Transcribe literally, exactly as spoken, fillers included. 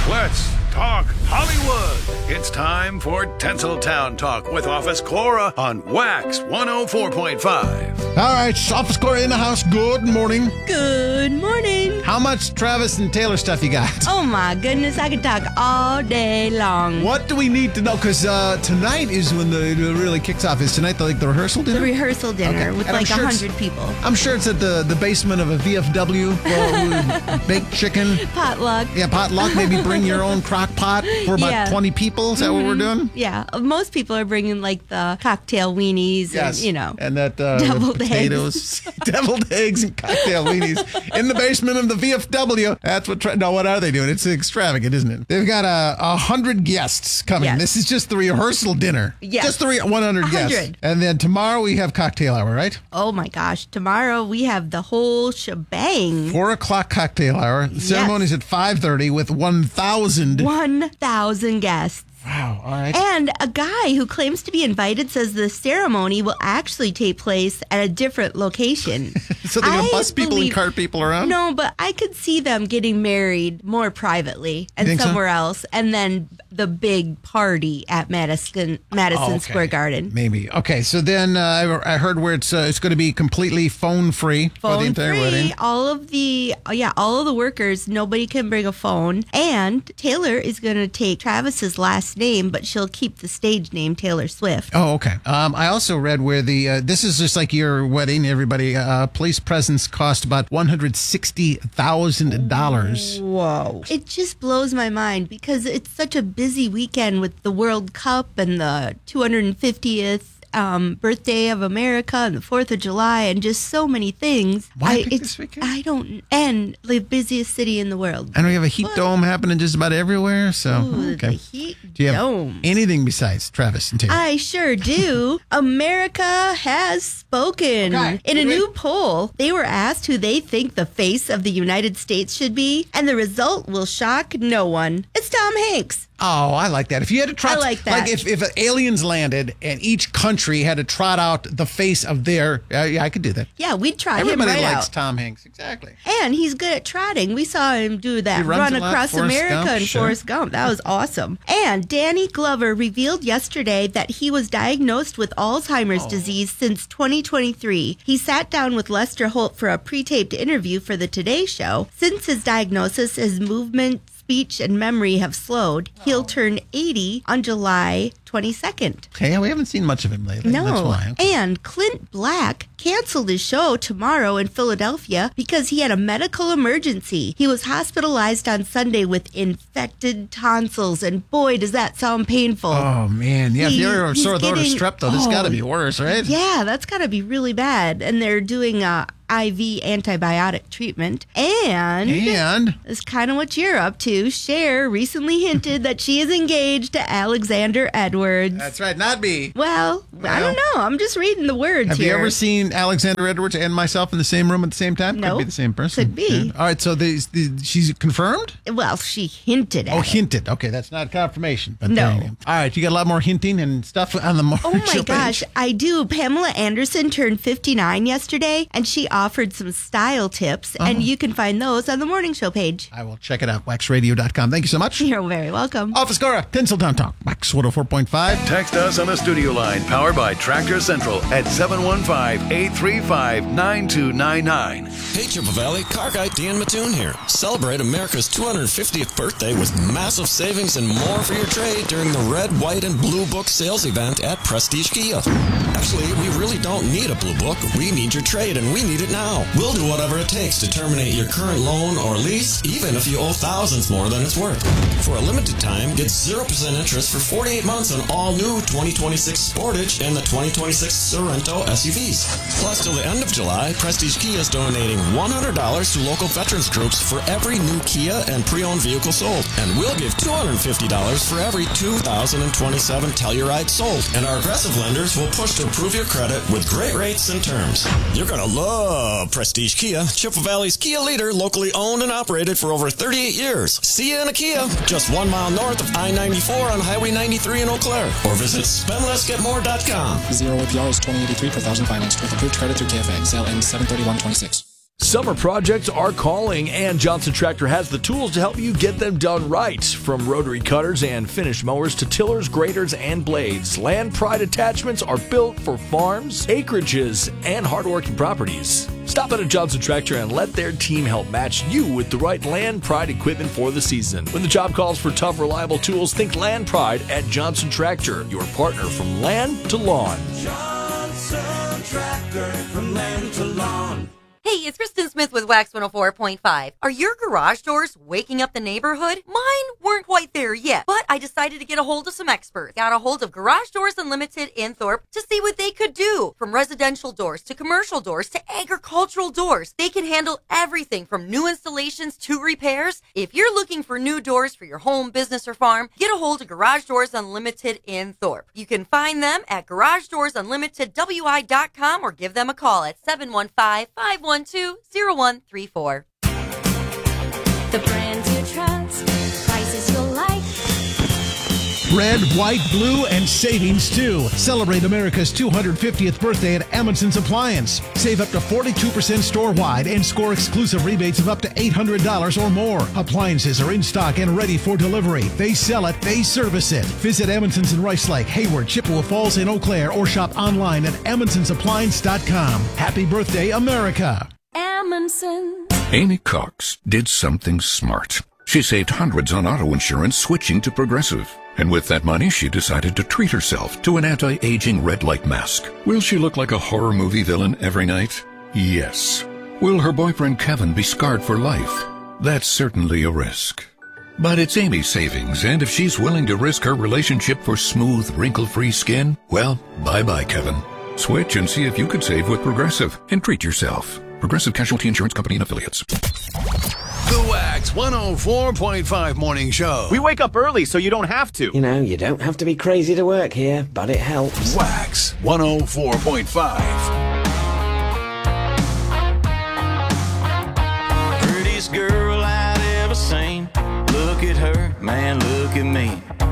Let's talk Hollywood. It's time for Tinseltown Talk with Office Cora on Wax one oh four point five. All right, Office Cora in the house. Good morning. Good morning. How much Travis and Taylor stuff you got? Oh my goodness, I could talk all day long. What do we need to know? Because uh, tonight is when the, it really kicks off. Is tonight the, like the rehearsal dinner? The rehearsal dinner Okay. with And I'm like a sure it's- hundred people. I'm sure it's at the, the basement of a V F W. Or baked chicken. Potluck. Yeah, potluck. Maybe bring your own crock pot for about Yeah. twenty people. Is that what we're doing? Yeah, most people are bringing like the cocktail weenies and, you know. And that uh, deviled potatoes, deviled eggs and cocktail weenies in the basement of the V F W. That's what, tra- no, what are they doing? It's extravagant, isn't it? They've got a, a hundred guests coming. Yes. This is just the rehearsal dinner. Yes. Just the re- one hundred guests. hundred. And then tomorrow we have cocktail hour, right? Oh my gosh, tomorrow we have the whole shebang. Four o'clock cocktail hour. The ceremony's at five thirty with one thousand. one thousand guests. Wow, all right. And a guy who claims to be invited says the ceremony will actually take place at a different location. So they're going I to bus people believe- and cart people around? No, but I could see them getting married more privately and think so? somewhere else, and then the big party at Madison Madison Oh, okay. Square Garden. Maybe. Okay, so then uh, I, I heard where it's uh, it's going to be completely phone free for the Phone entire free. wedding. All of the oh, yeah, all of the workers. Nobody can bring a phone. And Taylor is going to take Travis's last name, but she'll keep the stage name Taylor Swift. Oh, okay. Um, I also read where the uh, this is just like your wedding. Everybody, uh, police presence cost about one hundred sixty thousand dollars. Whoa! It just blows my mind because it's such a busy weekend with the World Cup and the two hundred fiftieth. Um, birthday of America and the fourth of July and just so many things. Why I, pick it's, this weekend? I don't, and the busiest city in the world. I know you have a heat dome happening just about everywhere. So, Ooh, okay. the heat Do you have dome. anything besides Travis and Taylor? I sure do. America has spoken. Okay. In a Ready? new poll, they were asked who they think the face of the United States should be, and the result will shock no one. It's Tom Hanks. Oh, I like that. If you had to trot, I like that. Like if, if aliens landed and each country had to trot out the face of their, uh, yeah, I could do that. Yeah, we'd try Everybody him right likes out. Tom Hanks. Exactly. And he's good at trotting. We saw him do that He runs run a lot. across Forrest America Gump, and sure. Forrest Gump. That was awesome. And Danny Glover revealed yesterday that he was diagnosed with Alzheimer's Oh. disease since twenty twenty-three. He sat down with Lester Holt for a pre-taped interview for the Today Show. Since his diagnosis, his movement, speech, and memory have slowed. He'll turn eighty on July twenty-second. Okay, we haven't seen much of him lately. That's No. why. And Clint Black canceled his show tomorrow in Philadelphia because he had a medical emergency. He was hospitalized on Sunday with infected tonsils, and boy, does that sound painful. Oh, man. Yeah, if He- you're a he's sore throat or getting- strep, though, this oh, got to be worse, right? Yeah, that's got to be really bad. And they're doing a I V antibiotic treatment. And And it's kind of what you're up to. Cher recently hinted that she is engaged to Alexander Edwards. that's right, not me. Well, I Well. don't know. I'm just reading the words Have here. you ever seen Alexander Edwards and myself in the same room at the same time? Could Nope. be the same person. Could be. Yeah. All right, so the, the, she's confirmed? Well, she hinted at Oh, it. hinted. Okay, that's not confirmation. But No. there you go. All right, you got a lot more hinting and stuff on the Oh morning my show gosh, page. I do. Pamela Anderson turned fifty-nine yesterday, and she offered some style tips, Uh-huh. and you can find those on the morning show page. I will check it out, wax radio dot com. Thank you so much. You're very welcome. Office Cora, Tinseltown Talk, Wax one oh four point five. Text us on the studio line powered by Tractor Central at seven one five, eight three five, nine two nine nine. Hey, Triple Valley, car guy Dan Mattoon here. Celebrate America's two hundred fiftieth birthday with massive savings and more for your trade during the Red, White, and Blue Book sales event at Prestige Kia. Actually, we really don't need a Blue Book. We need your trade, and we need it now. We'll do whatever it takes to terminate your current loan or lease, even if you owe thousands more than it's worth. For a limited time, get zero percent interest for forty-eight months on all new twenty twenty-six Sportage and the twenty twenty-six Sorento S U Vs. Plus, till the end of July, Prestige Kia is donating one hundred dollars to local veterans groups for every new Kia and pre-owned vehicle sold. And we'll give two hundred fifty dollars for every two thousand twenty-seven Telluride sold. And our aggressive lenders will push to improve your credit with great rates and terms. You're going to love Prestige Kia, Chippewa Valley's Kia leader, locally owned and operated for over thirty-eight years. See you in a Kia, just one mile north of I ninety-four on Highway ninety-three in Eau Claire. Or visit spend less get more dot com. Zero A P R is twenty eighty-three per thousand financed with approved credit through K F A. Sale ends seven thirty-one twenty-six. Summer projects are calling, and Johnson Tractor has the tools to help you get them done right. From rotary cutters and finish mowers to tillers, graders, and blades, Land Pride attachments are built for farms, acreages, and hardworking properties. Stop at a Johnson Tractor and let their team help match you with the right Land Pride equipment for the season. When the job calls for tough, reliable tools, think Land Pride at Johnson Tractor, your partner from land to lawn. Johnson Tractor, from land to lawn. Hey, it's Kristen Smith with Wax one oh four point five. Are your garage doors waking up the neighborhood? Mine weren't quite there yet, but I decided to get a hold of some experts. Got a hold of Garage Doors Unlimited in Thorpe to see what they could do. From residential doors to commercial doors to agricultural doors, they can handle everything from new installations to repairs. If you're looking for new doors for your home, business, or farm, get a hold of Garage Doors Unlimited in Thorpe. You can find them at garage doors unlimited w i dot com or give them a call at seven one five, five one two, zero one three four. The brands you trust, prices you'll like. Red, white, blue, and savings too. Celebrate America's two hundred fiftieth birthday at Amundsen's Appliance. Save up to forty-two percent store-wide and score exclusive rebates of up to eight hundred dollars or more. Appliances are in stock and ready for delivery. They sell it, they service it. Visit Amundsen's in Rice Lake, Hayward, Chippewa Falls, and Eau Claire, or shop online at amundsens appliance dot com. Happy birthday, America. Amundsen. Amy Cox did something smart. She saved hundreds on auto insurance switching to Progressive. And with that money, she decided to treat herself to an anti-aging red light mask. Will she look like a horror movie villain every night? Yes. Will her boyfriend Kevin be scarred for life? That's certainly a risk. But it's Amy's savings, and if she's willing to risk her relationship for smooth, wrinkle-free skin, well, bye-bye, Kevin. Switch and see if you could save with Progressive and treat yourself. Progressive Casualty Insurance Company and Affiliates. The Wax one oh four point five Morning Show. We wake up early so you don't have to. You know, you don't have to be crazy to work here, but it helps. Wax one oh four point five. Prettiest girl I'd ever seen. Look at her, man, look at me.